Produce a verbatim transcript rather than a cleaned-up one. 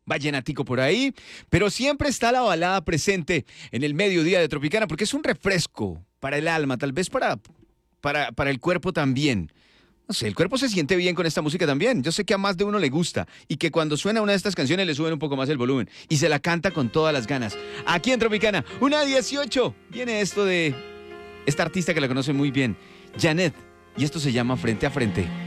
vallenatico por ahí, pero siempre está la balada presente en el mediodía de Tropicana porque es un refresco para el alma, tal vez para, para, para el cuerpo también. No sé, el cuerpo se siente bien con esta música también. Yo sé que a más de uno le gusta y que cuando suena una de estas canciones le suben un poco más el volumen y se la canta con todas las ganas. Aquí en Tropicana, una dieciocho, viene esto de esta artista que la conoce muy bien, Janet, y esto se llama Frente a Frente.